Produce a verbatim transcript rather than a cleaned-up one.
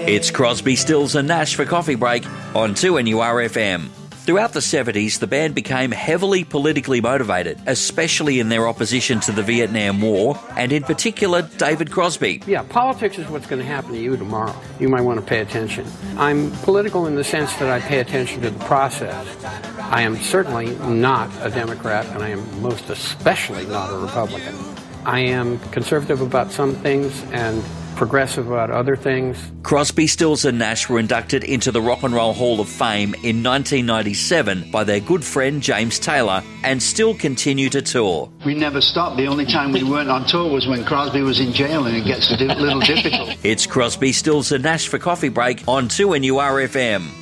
It's Crosby, Stills and Nash for Coffee Break on two N U R F M. Throughout the seventies, the band became heavily politically motivated, especially in their opposition to the Vietnam War, and in particular, David Crosby. Yeah, politics is what's going to happen to you tomorrow. You might want to pay attention. I'm political in the sense that I pay attention to the process. I am certainly not a Democrat, and I am most especially not a Republican. I am conservative about some things and progressive about other things. Crosby, Stills and Nash were inducted into the Rock and Roll Hall of Fame in nineteen ninety-seven by their good friend James Taylor and still continue to tour. We never stopped. The only time we weren't on tour was when Crosby was in jail, and it gets a little difficult. It's Crosby, Stills and Nash for Coffee Break on two N U R F M.